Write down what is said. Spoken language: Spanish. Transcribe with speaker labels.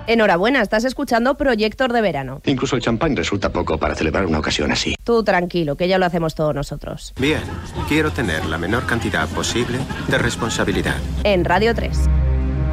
Speaker 1: Enhorabuena, estás escuchando Proyectos de Verano.
Speaker 2: Incluso el champán resulta poco para celebrar una ocasión así.
Speaker 1: Tú tranquilo, que ya lo hacemos todos nosotros.
Speaker 3: Bien, quiero tener la menor cantidad posible de responsabilidad.
Speaker 1: En Radio 3.